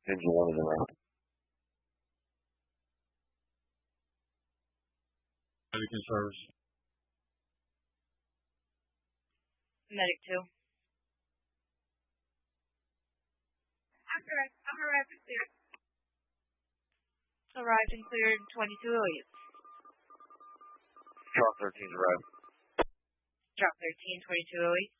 Engine 1 in the round. Medic in service. Medic 2. I'm arrived and cleared. Arrived and cleared 22 Elliott. Drop 13's arrived. Drop 13, 22 Elliott.